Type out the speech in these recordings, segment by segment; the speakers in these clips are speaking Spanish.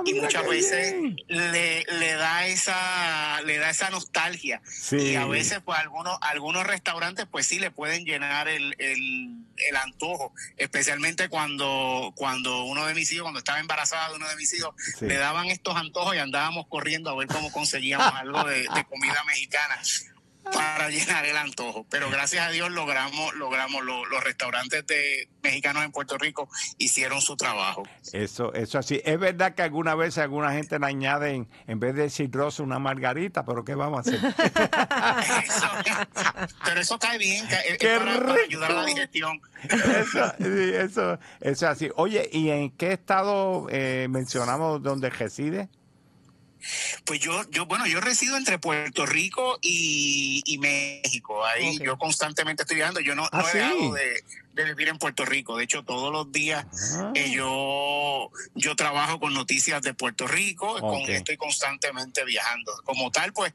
y mira muchas qué veces bien. le da esa nostalgia. Sí. Y a veces pues algunos restaurantes pues sí le pueden llenar el antojo, especialmente cuando uno de mis hijos, cuando estaba embarazada de uno de mis hijos, Sí. le daban estos antojos y andábamos corriendo a ver cómo conseguíamos algo de comida mexicana para llenar el antojo. Pero gracias a Dios logramos los restaurantes mexicanos en Puerto Rico hicieron su trabajo. Eso así. Es verdad que alguna vez alguna gente le añade en vez de cirrosa una margarita, pero ¿qué vamos a hacer? Pero eso cae bien, es ¡Qué para ayudar a la rico! digestión. Eso es así. Oye, ¿y en qué estado mencionamos donde reside? Pues yo resido entre Puerto Rico y México. Ahí Okay. yo constantemente estoy viajando. Yo no he dejado de vivir en Puerto Rico. De hecho, todos los días yo trabajo con noticias de Puerto Rico. Okay. Estoy constantemente viajando. Como tal, pues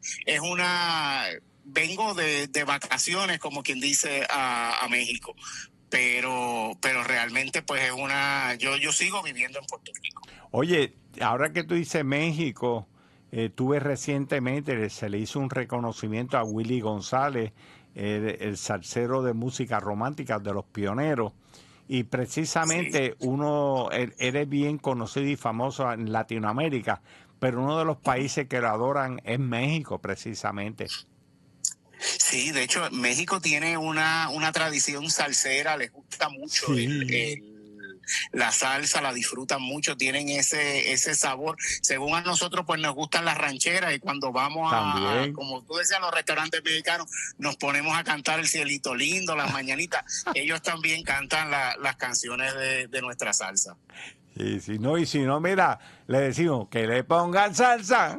vengo de vacaciones, como quien dice, a México. Pero realmente pues yo sigo viviendo en Puerto Rico. Oye, ahora que tú dices México, tuve recientemente, se le hizo un reconocimiento a Willy González, el salsero de música romántica de los pioneros, y precisamente eres bien conocido y famoso en Latinoamérica, pero uno de los países que lo adoran es México, precisamente. Sí, de hecho, México tiene una tradición salsera, les gusta mucho la salsa, la disfrutan mucho, tienen ese sabor. Según a nosotros, pues nos gustan las rancheras y cuando vamos como tú decías, a los restaurantes mexicanos, nos ponemos a cantar El Cielito Lindo, las mañanitas. Ellos también cantan las canciones de nuestra salsa. Y si no, mira, le decimos que le pongan salsa.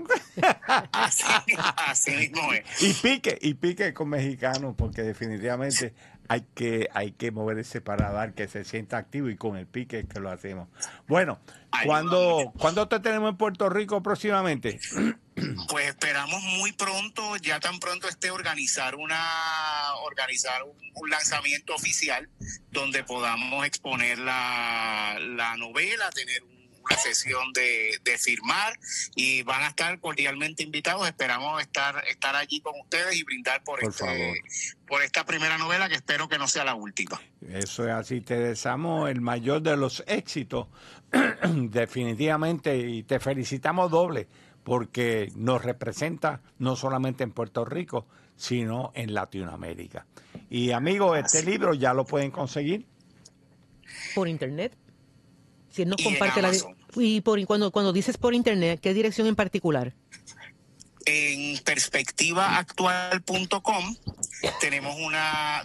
Así mismo es. Y pique con mexicanos, porque definitivamente hay que mover ese paladar que se sienta activo y con el pique que lo hacemos. Bueno, ¿cuándo te tenemos en Puerto Rico próximamente? Pues esperamos muy pronto, ya tan pronto esté organizar un lanzamiento oficial donde podamos exponer la novela, tener una sesión de firmar y van a estar cordialmente invitados. Esperamos estar allí con ustedes y brindar por esta primera novela que espero que no sea la última. Eso es así, te deseamos el mayor de los éxitos definitivamente y te felicitamos doble porque nos representa no solamente en Puerto Rico, sino en Latinoamérica. Y amigos, este libro ya lo pueden conseguir por internet. Si él nos y comparte cuando dices por internet, ¿qué dirección en particular? En perspectivaactual.com tenemos un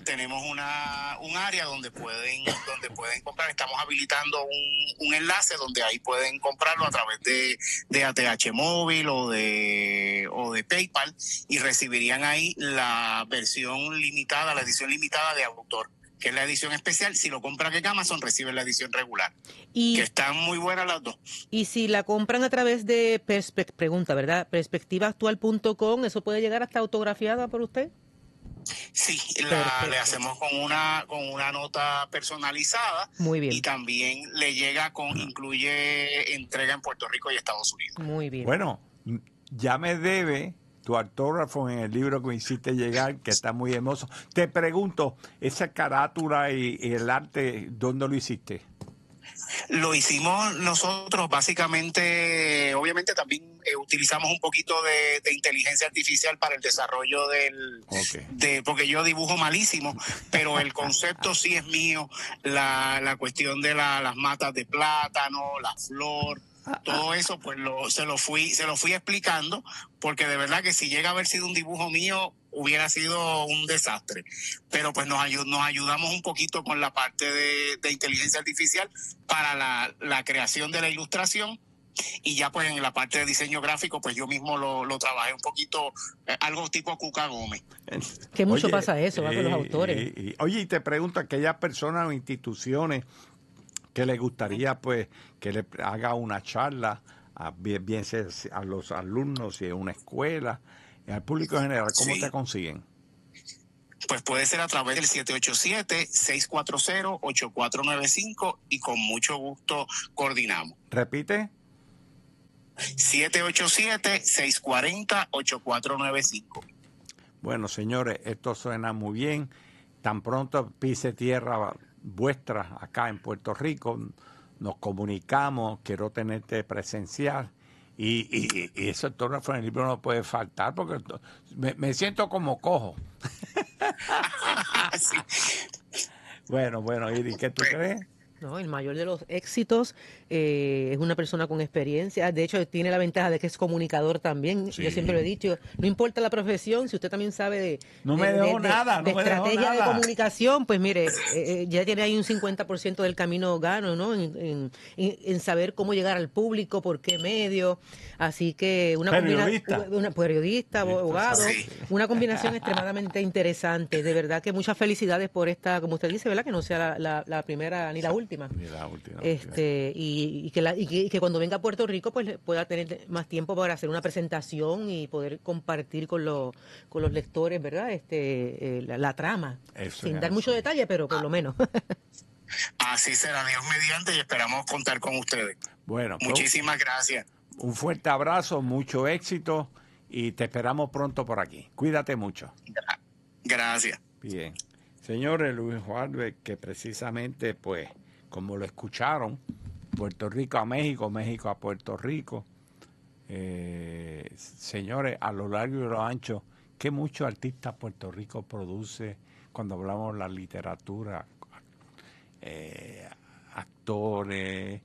área donde pueden comprar. Estamos habilitando un enlace donde ahí pueden comprarlo a través de ATH móvil o de PayPal y recibirían ahí la versión limitada, la edición limitada de autor, que es la edición especial. Si lo compran en Amazon, reciben la edición regular. Que están muy buenas las dos. Y si la compran a través de perspectivaactual.com, ¿eso puede llegar hasta autografiada por usted? Sí, le hacemos con una nota personalizada. Muy bien. Y también le llega incluye entrega en Puerto Rico y Estados Unidos. Muy bien. Bueno, ya me debe tu autógrafo en el libro que me hiciste llegar, que está muy hermoso. Te pregunto, esa carátula y el arte, ¿dónde lo hiciste? Lo hicimos nosotros, básicamente, obviamente también utilizamos un poquito de inteligencia artificial para el desarrollo porque yo dibujo malísimo, pero el concepto sí es mío, la cuestión de las matas de plátano, la flor. Todo eso pues se lo fui explicando, porque de verdad que si llega a haber sido un dibujo mío hubiera sido un desastre, pero pues nos ayudamos un poquito con la parte de inteligencia artificial para la creación de la ilustración, y ya pues en la parte de diseño gráfico pues yo mismo lo trabajé un poquito, algo tipo Cuca Gómez. Que mucho pasa eso, con los autores. Oye, y te pregunto, aquellas personas o instituciones que le gustaría pues que le haga una charla bien sea a los alumnos y en una escuela, al público en general, ¿cómo te consiguen? Pues puede ser a través del 787-640-8495 y con mucho gusto coordinamos. ¿Repite? 787-640-8495. Bueno, señores, esto suena muy bien. Tan pronto pise tierra vuestra acá en Puerto Rico, nos comunicamos, quiero tenerte presencial. Y ese autógrafo en el libro no puede faltar porque me siento como cojo. Sí. Bueno, Iri, ¿qué tú crees? No, el mayor de los éxitos, es una persona con experiencia. De hecho, tiene la ventaja de que es comunicador también. Sí. Yo siempre lo he dicho, no importa la profesión, si usted también sabe de estrategia de comunicación, pues mire, ya tiene ahí un 50% del camino gano, ¿no? En saber cómo llegar al público, por qué medio. Así que una periodista, abogado, Sí. una combinación extremadamente interesante. De verdad que muchas felicidades por esta, como usted dice, ¿verdad? Que no sea la primera ni la última. Ni la última. Y que cuando venga a Puerto Rico pues pueda tener más tiempo para hacer una presentación y poder compartir con los lectores, ¿verdad? La trama. Eso sin es dar mucho así. detalle, pero por lo menos. Así será, Dios mediante, y esperamos contar con ustedes. Bueno, Muchísimas gracias. un fuerte abrazo, mucho éxito y te esperamos pronto por aquí. Cuídate mucho. Gracias. Bien. Señores, Luis Juárez, que precisamente, pues, como lo escucharon, Puerto Rico a México, México a Puerto Rico. Señores, a lo largo y lo ancho, que muchos artistas Puerto Rico produce cuando hablamos de la literatura, actores,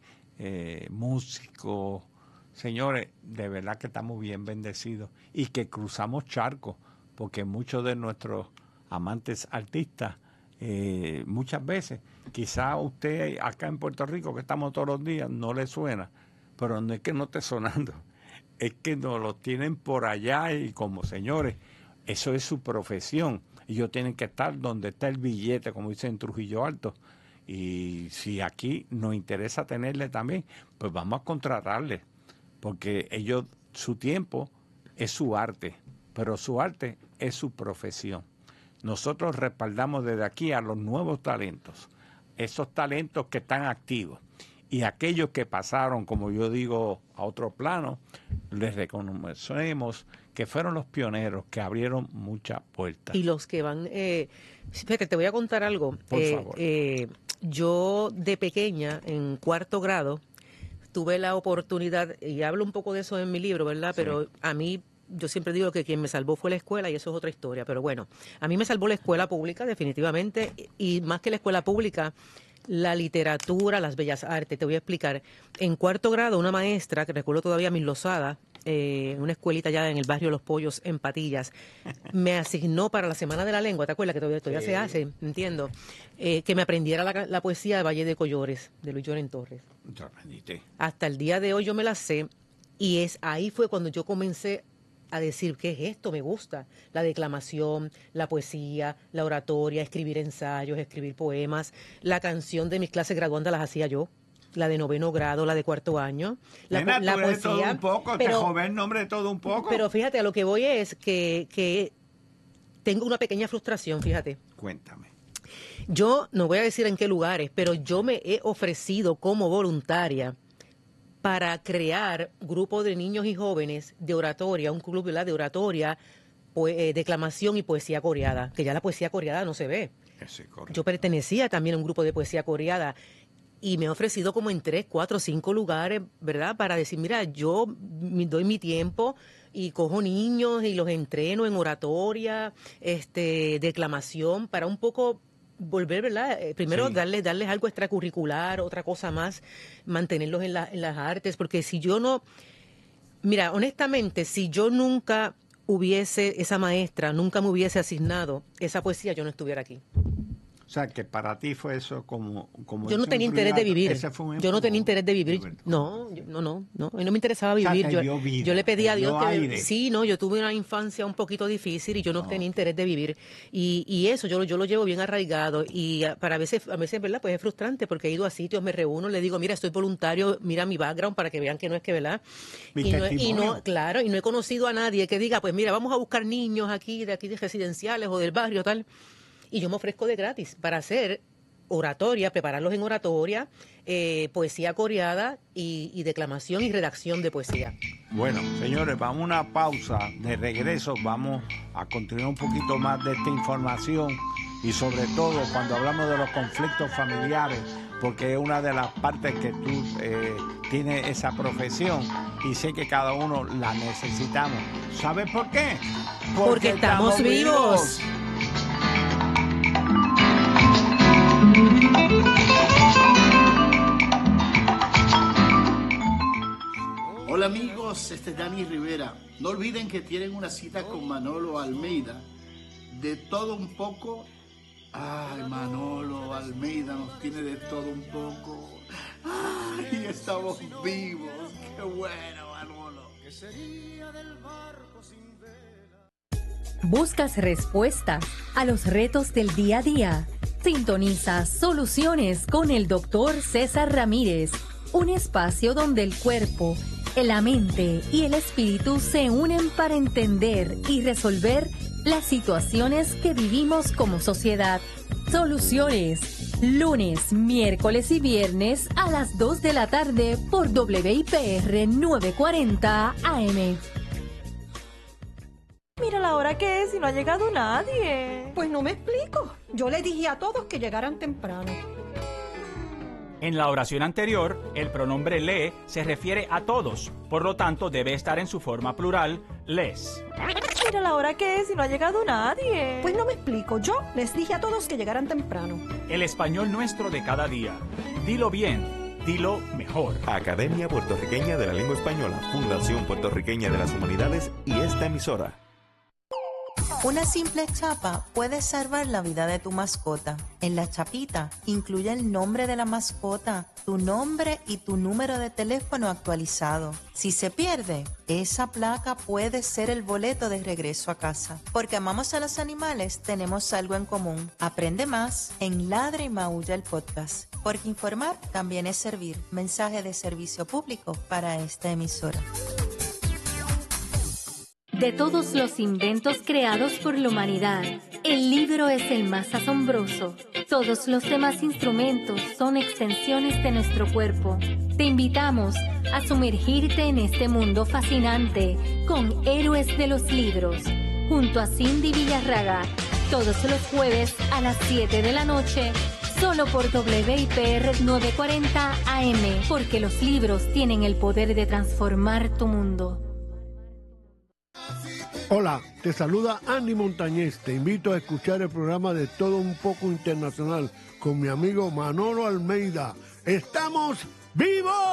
músicos. Señores, de verdad que estamos bien bendecidos y que cruzamos charcos, porque muchos de nuestros amantes artistas, muchas veces, quizá a usted acá en Puerto Rico, que estamos todos los días, no le suena, pero no es que no esté sonando, es que nos lo tienen por allá y como señores, eso es su profesión. Ellos tienen que estar donde está el billete, como dicen en Trujillo Alto. Y si aquí nos interesa tenerle también, pues vamos a contratarle, porque ellos, su tiempo es su arte, pero su arte es su profesión. Nosotros respaldamos desde aquí a los nuevos talentos, esos talentos que están activos. Y aquellos que pasaron, como yo digo, a otro plano, les reconocemos que fueron los pioneros que abrieron muchas puertas. Y los que van... fíjate, te voy a contar algo. Por favor. Yo de pequeña, en 4º grado, tuve la oportunidad, y hablo un poco de eso en mi libro, ¿verdad? Sí. Pero a mí... Yo siempre digo que quien me salvó fue la escuela y eso es otra historia, pero bueno, a mí me salvó la escuela pública definitivamente y más que la escuela pública, la literatura, las bellas artes. Te voy a explicar. En 4º grado, una maestra, que recuerdo todavía, Miss Lozada, en una escuelita allá en el barrio Los Pollos, en Patillas, me asignó para la Semana de la Lengua, ¿te acuerdas? Que todavía se hace, entiendo, que me aprendiera la poesía de Valle de Collores, de Luis Llorén Torres. Hasta el día de hoy yo me la sé y ahí fue cuando yo comencé a decir, ¿qué es esto? Me gusta. La declamación, la poesía, la oratoria, escribir ensayos, escribir poemas. La canción de mis clases graduandas las hacía yo. La de 9º grado, la de 4º año. La poesía. Todo un poco, te joven nombre de todo un poco. Pero fíjate, a lo que voy es que tengo una pequeña frustración, fíjate. Cuéntame. Yo no voy a decir en qué lugares, pero yo me he ofrecido como voluntaria para crear grupos de niños y jóvenes de oratoria, un club de oratoria, declamación y poesía coreada, que ya la poesía coreada no se ve. Yo pertenecía también a un grupo de poesía coreada y me he ofrecido como en 3, 4, 5 lugares, ¿verdad? Para decir, mira, yo doy mi tiempo y cojo niños y los entreno en oratoria, declamación, para un poco volver, ¿verdad? Primero sí, darles algo extracurricular, otra cosa más, mantenerlos en las artes, porque si yo no, mira, honestamente, si yo nunca hubiese, esa maestra nunca me hubiese asignado esa poesía, yo no estuviera aquí. O sea, que para ti fue eso como yo no tenía interés de vivir. Yo no tenía interés de vivir. No, no me interesaba vivir. O sea, yo le pedí a Dios que aire. Sí, no, yo tuve una infancia un poquito difícil y yo no tenía interés de vivir. Y eso yo lo llevo bien arraigado y a veces, ¿verdad? Pues es frustrante porque he ido a sitios, me reúno, le digo, mira, estoy voluntario, mira mi background para que vean que no es que, ¿verdad? Claro, y no he conocido a nadie que diga, pues mira, vamos a buscar niños aquí de residenciales o del barrio, tal. Y yo me ofrezco de gratis para hacer oratoria, prepararlos en oratoria, poesía coreada y declamación y redacción de poesía. Bueno, señores, vamos a una pausa. De regreso vamos a continuar un poquito más de esta información y sobre todo cuando hablamos de los conflictos familiares, porque es una de las partes que tú tienes esa profesión y sé que cada uno la necesitamos. ¿Sabes por qué? Porque estamos vivos. Hola amigos, este es Dani Rivera. No olviden que tienen una cita con Manolo Almeida. De todo un poco. Ay, Manolo Almeida nos tiene de todo un poco. Ay, estamos vivos. Qué bueno, Manolo. ¿Qué sería del barco sin vela? ¿Buscas respuestas a los retos del día a día? Sintoniza Soluciones con el Dr. César Ramírez, un espacio donde el cuerpo, la mente y el espíritu se unen para entender y resolver las situaciones que vivimos como sociedad. Soluciones, lunes, miércoles y viernes a las 2 de la tarde por WIPR 940 AM. Mira la hora que es y no ha llegado nadie. Pues no me explico. Yo le dije a todos que llegaran temprano. En la oración anterior, el pronombre le se refiere a todos, por lo tanto debe estar en su forma plural, les. Mira la hora que es y no ha llegado nadie. Pues no me explico. Yo les dije a todos que llegaran temprano. El español nuestro de cada día. Dilo bien, dilo mejor. Academia Puertorriqueña de la Lengua Española, Fundación Puertorriqueña de las Humanidades y esta emisora. Una simple chapa puede salvar la vida de tu mascota. En la chapita incluye el nombre de la mascota, tu nombre y tu número de teléfono actualizado. Si se pierde, esa placa puede ser el boleto de regreso a casa. Porque amamos a los animales, tenemos algo en común. Aprende más en Ladra y Maulla el podcast. Porque informar también es servir. Mensaje de servicio público para esta emisora. De todos los inventos creados por la humanidad, el libro es el más asombroso. Todos los demás instrumentos son extensiones de nuestro cuerpo. Te invitamos a sumergirte en este mundo fascinante con Héroes de los Libros, junto a Cindy Villarraga, todos los jueves a las 7 de la noche, solo por WIPR 940 AM, porque los libros tienen el poder de transformar tu mundo. Hola, te saluda Andy Montañez. Te invito a escuchar el programa de Todo Un Poco Internacional con mi amigo Manolo Almeida. ¡Estamos vivos!